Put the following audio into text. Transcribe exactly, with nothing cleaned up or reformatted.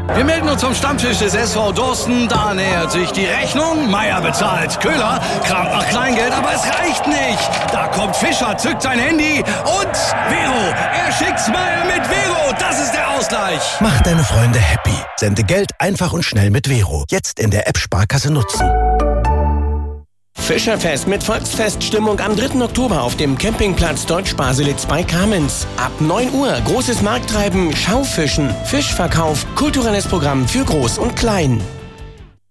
Wir melden uns vom Stammtisch des S V Dorsten. Da nähert sich die Rechnung. Meier bezahlt. Köhler kramt nach Kleingeld, aber es reicht nicht. Da kommt Fischer, zückt sein Handy und Vero. Er schickt's Meier mit Vero. Das ist der Ausgleich. Mach deine Freunde happy. Sende Geld einfach und schnell mit Vero. Jetzt in der App Sparkasse nutzen. Fischerfest mit Volksfeststimmung am dritten Oktober auf dem Campingplatz Deutsch-Baselitz bei Kamenz. Ab neun Uhr großes Markttreiben, Schaufischen, Fischverkauf, kulturelles Programm für Groß und Klein.